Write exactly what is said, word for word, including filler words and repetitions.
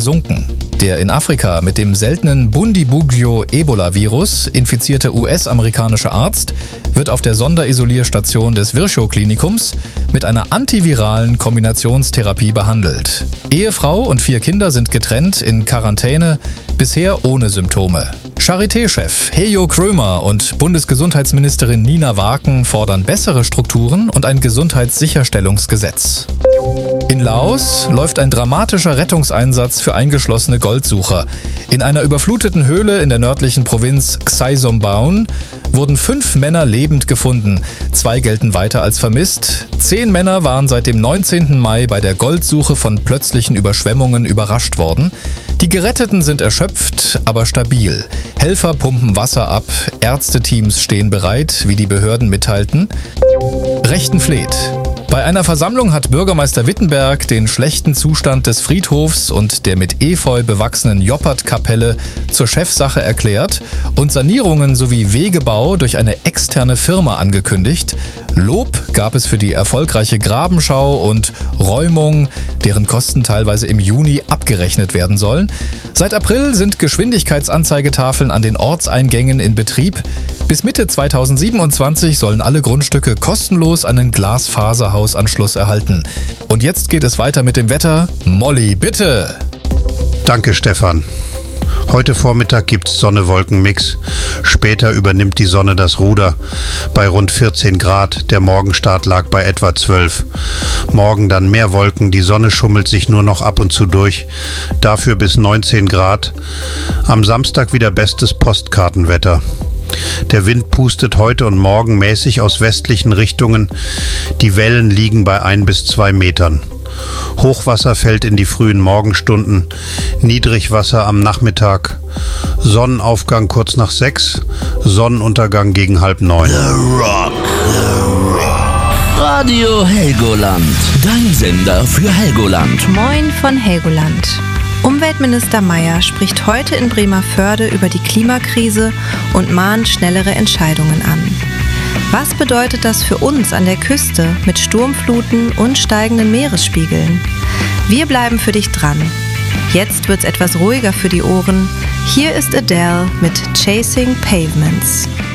gesunken. Der in Afrika mit dem seltenen Bundibugyo-Ebola-Virus infizierte U S-amerikanische Arzt wird auf der Sonderisolierstation des Virchow-Klinikums mit einer antiviralen Kombinationstherapie behandelt. Ehefrau und vier Kinder sind getrennt in Quarantäne, bisher ohne Symptome. Charité-Chef Hejo Krömer und Bundesgesundheitsministerin Nina Waken fordern bessere Strukturen und ein Gesundheitssicherstellungsgesetz. In Laos läuft ein dramatischer Rettungseinsatz für eingeschlossene Goldsucher. In einer überfluteten Höhle in der nördlichen Provinz Xaisombaon wurden fünf Männer lebend gefunden. Zwei gelten weiter als vermisst. Zehn Männer waren seit dem neunzehnten Mai bei der Goldsuche von plötzlichen Überschwemmungen überrascht worden. Die Geretteten sind erschöpft, aber stabil. Helfer pumpen Wasser ab, Ärzteteams stehen bereit, wie die Behörden mitteilten. Rechten fleht. Bei einer Versammlung hat Bürgermeister Wittenberg den schlechten Zustand des Friedhofs und der mit Efeu bewachsenen Joppert-Kapelle zur Chefsache erklärt und Sanierungen sowie Wegebau durch eine externe Firma angekündigt. Lob gab es für die erfolgreiche Grabenschau und Räumung, deren Kosten teilweise im Juni abgerechnet werden sollen. Seit April sind Geschwindigkeitsanzeigetafeln an den Ortseingängen in Betrieb. Bis Mitte zweitausendsiebenundzwanzig sollen alle Grundstücke kostenlos einen Glasfaserhausanschluss erhalten. Und jetzt geht es weiter mit dem Wetter. Molly, bitte! Danke, Stefan. Heute Vormittag gibt's Sonne-Wolken-Mix. Später übernimmt die Sonne das Ruder bei rund vierzehn Grad. Der Morgenstart lag bei etwa zwölf. Morgen dann mehr Wolken. Die Sonne schummelt sich nur noch ab und zu durch. Dafür bis neunzehn Grad. Am Samstag wieder bestes Postkartenwetter. Der Wind pustet heute und morgen mäßig aus westlichen Richtungen. Die Wellen liegen bei ein bis zwei Metern. Hochwasser fällt in die frühen Morgenstunden, Niedrigwasser am Nachmittag, Sonnenaufgang kurz nach sechs, Sonnenuntergang gegen halb neun. The Rock, The Rock. Radio Helgoland, dein Sender für Helgoland. Moin von Helgoland. Umweltminister Mayer spricht heute in Bremervörde über die Klimakrise und mahnt schnellere Entscheidungen an. Was bedeutet das für uns an der Küste mit Sturmfluten und steigenden Meeresspiegeln? Wir bleiben für dich dran. Jetzt wird's etwas ruhiger für die Ohren. Hier ist Adele mit Chasing Pavements.